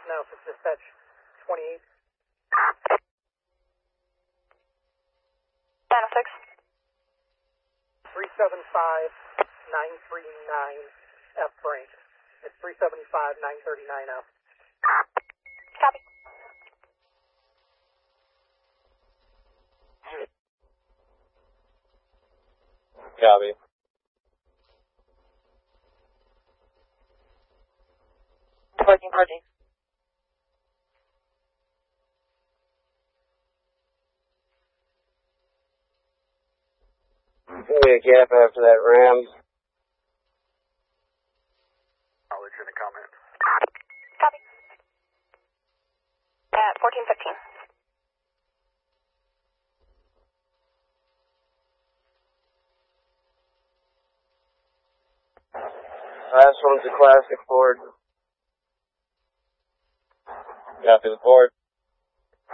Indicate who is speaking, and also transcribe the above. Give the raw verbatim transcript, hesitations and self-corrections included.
Speaker 1: Analysis dispatch twenty-eight.
Speaker 2: nine oh six.
Speaker 1: three seven five nine three nine F range. It's three seven five nine three nine F.
Speaker 2: Copy.
Speaker 3: Copy.
Speaker 2: Fourteen fourteen.
Speaker 3: Give me a gap after that ram.
Speaker 4: I'll let you in a comment.
Speaker 2: Copy. At fourteen fifteen.
Speaker 3: Last one's a classic Ford. Copy the Ford.